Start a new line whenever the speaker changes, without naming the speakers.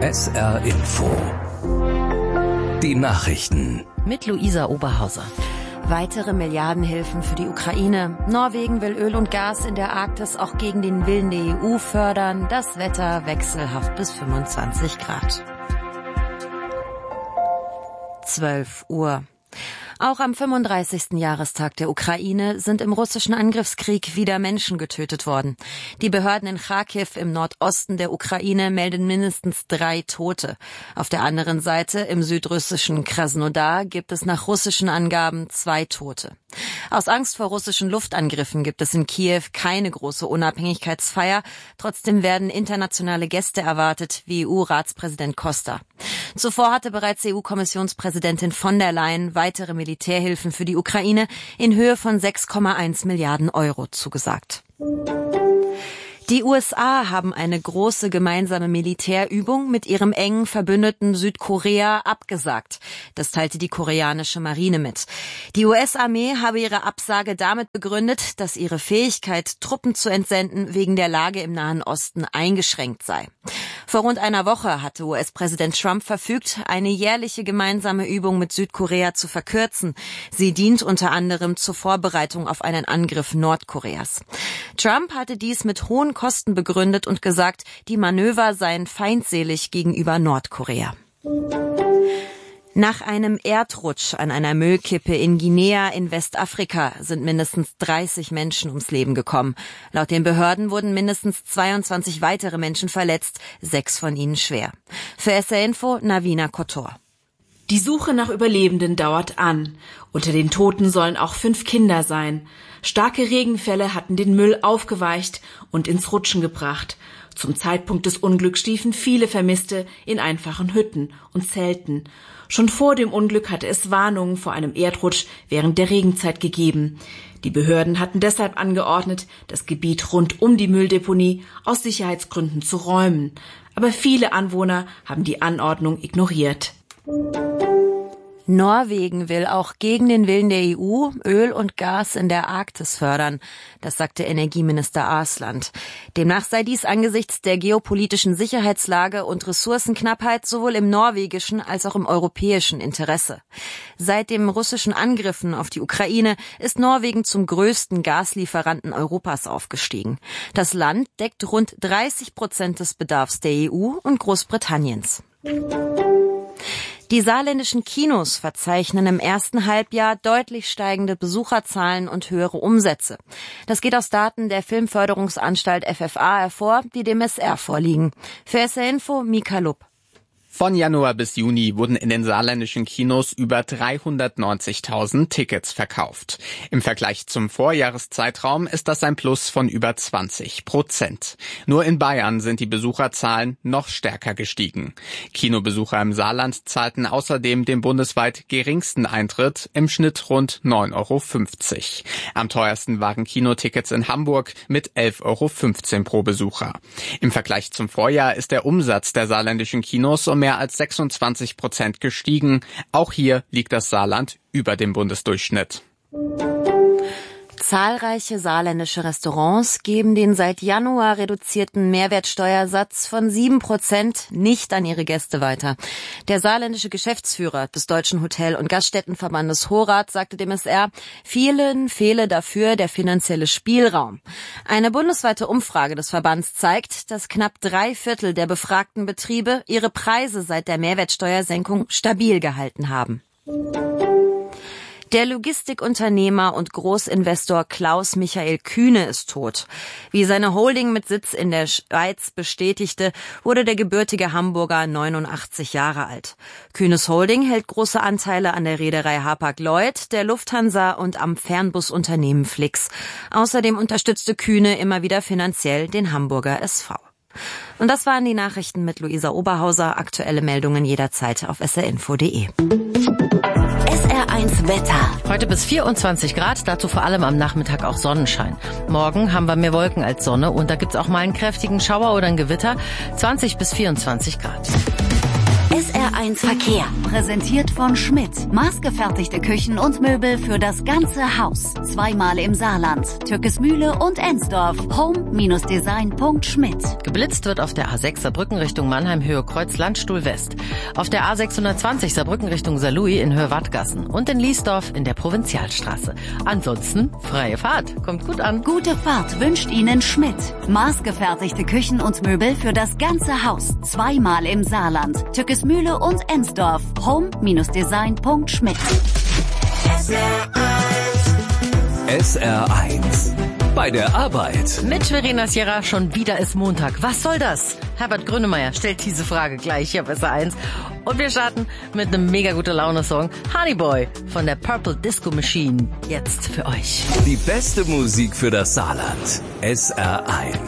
SR Info. Die Nachrichten.
Mit Luisa Oberhauser.
Weitere Milliardenhilfen für die Ukraine. Norwegen will Öl und Gas in der Arktis auch gegen den Willen der EU fördern. Das Wetter wechselhaft bis 25 Grad. 12 Uhr. Auch am 35. Jahrestag der Ukraine sind im russischen Angriffskrieg wieder Menschen getötet worden. Die Behörden in Charkiw im Nordosten der Ukraine melden mindestens 3 Tote. Auf der anderen Seite, im südrussischen Krasnodar, gibt es nach russischen Angaben 2 Tote. Aus Angst vor russischen Luftangriffen gibt es in Kiew keine große Unabhängigkeitsfeier. Trotzdem werden internationale Gäste erwartet, wie EU-Ratspräsident Costa. Zuvor hatte bereits EU-Kommissionspräsidentin von der Leyen weitere Militärhilfen für die Ukraine in Höhe von 6,1 Milliarden Euro zugesagt. Die USA haben eine große gemeinsame Militärübung mit ihrem engen Verbündeten Südkorea abgesagt. Das teilte die koreanische Marine mit. Die US-Armee habe ihre Absage damit begründet, dass ihre Fähigkeit, Truppen zu entsenden, wegen der Lage im Nahen Osten eingeschränkt sei. Vor rund einer Woche hatte US-Präsident Trump verfügt, eine jährliche gemeinsame Übung mit Südkorea zu verkürzen. Sie dient unter anderem zur Vorbereitung auf einen Angriff Nordkoreas. Trump hatte dies mit hohen Kosten begründet und gesagt, die Manöver seien feindselig gegenüber Nordkorea. Nach einem Erdrutsch an einer Müllkippe in Guinea in Westafrika sind mindestens 30 Menschen ums Leben gekommen. Laut den Behörden wurden mindestens 22 weitere Menschen verletzt, 6 von ihnen schwer. Für SR Info, Navina Kotor.
Die Suche nach Überlebenden dauert an. Unter den Toten sollen auch 5 Kinder sein. Starke Regenfälle hatten den Müll aufgeweicht und ins Rutschen gebracht. Zum Zeitpunkt des Unglücks schliefen viele Vermisste in einfachen Hütten und Zelten. Schon vor dem Unglück hatte es Warnungen vor einem Erdrutsch während der Regenzeit gegeben. Die Behörden hatten deshalb angeordnet, das Gebiet rund um die Mülldeponie aus Sicherheitsgründen zu räumen. Aber viele Anwohner haben die Anordnung ignoriert.
Norwegen will auch gegen den Willen der EU Öl und Gas in der Arktis fördern. Das sagte Energieminister Arsland. Demnach sei dies angesichts der geopolitischen Sicherheitslage und Ressourcenknappheit sowohl im norwegischen als auch im europäischen Interesse. Seit den russischen Angriffen auf die Ukraine ist Norwegen zum größten Gaslieferanten Europas aufgestiegen. Das Land deckt rund 30% des Bedarfs der EU und Großbritanniens. Die saarländischen Kinos verzeichnen im ersten Halbjahr deutlich steigende Besucherzahlen und höhere Umsätze. Das geht aus Daten der Filmförderungsanstalt FFA hervor, die dem SR vorliegen. Für SR Info, Mika Lupp.
Von Januar bis Juni wurden in den saarländischen Kinos über 390.000 Tickets verkauft. Im Vergleich zum Vorjahreszeitraum ist das ein Plus von über 20%. Nur in Bayern sind die Besucherzahlen noch stärker gestiegen. Kinobesucher im Saarland zahlten außerdem den bundesweit geringsten Eintritt, im Schnitt rund 9,50 €. Am teuersten waren Kinotickets in Hamburg mit 11,15 € pro Besucher. Im Vergleich zum Vorjahr ist der Umsatz der saarländischen Kinos um mehr als 26% gestiegen. Auch hier liegt das Saarland über dem Bundesdurchschnitt.
Zahlreiche saarländische Restaurants geben den seit Januar reduzierten Mehrwertsteuersatz von 7% nicht an ihre Gäste weiter. Der saarländische Geschäftsführer des Deutschen Hotel- und Gaststättenverbandes HORAD sagte dem SR, vielen fehle dafür der finanzielle Spielraum. Eine bundesweite Umfrage des Verbands zeigt, dass knapp 3/4 der befragten Betriebe ihre Preise seit der Mehrwertsteuersenkung stabil gehalten haben. Der Logistikunternehmer und Großinvestor Klaus Michael Kühne ist tot. Wie seine Holding mit Sitz in der Schweiz bestätigte, wurde der gebürtige Hamburger 89 Jahre alt. Kühnes Holding hält große Anteile an der Reederei Hapag-Lloyd, der Lufthansa und am Fernbusunternehmen Flix. Außerdem unterstützte Kühne immer wieder finanziell den Hamburger SV. Und das waren die Nachrichten mit Luisa Oberhauser. Aktuelle Meldungen jederzeit auf srinfo.de.
SR1 Wetter. Heute bis 24 Grad, dazu vor allem am Nachmittag auch Sonnenschein. Morgen haben wir mehr Wolken als Sonne und da gibt's auch mal einen kräftigen Schauer oder ein Gewitter. 20 bis 24 Grad.
SR SR1 Verkehr. Präsentiert von Schmidt. Maßgefertigte Küchen und Möbel für das ganze Haus. Zweimal im Saarland. Türkesmühle und Ensdorf. Home-design.schmidt.
Geblitzt wird auf der A6 Saarbrücken Richtung Mannheim Höhe Kreuz Landstuhl West. Auf der A620 Saarbrücken Richtung Saarlouis in Höhe Wattgassen. Und in Liesdorf in der Provinzialstraße. Ansonsten freie Fahrt. Kommt gut an.
Gute Fahrt wünscht Ihnen Schmidt. Maßgefertigte Küchen und Möbel für das ganze Haus. Zweimal im Saarland. Türkesmühle und Ensdorf. Home-design.schmidt.
SR1 bei der Arbeit.
Mit Verena Sierra, schon wieder ist Montag. Was soll das? Herbert Grönemeyer stellt diese Frage gleich hier auf SR1. Und wir starten mit einem mega gute Laune-Song. Honey Boy von der Purple Disco Machine. Jetzt für euch.
Die beste Musik für das Saarland. SR1.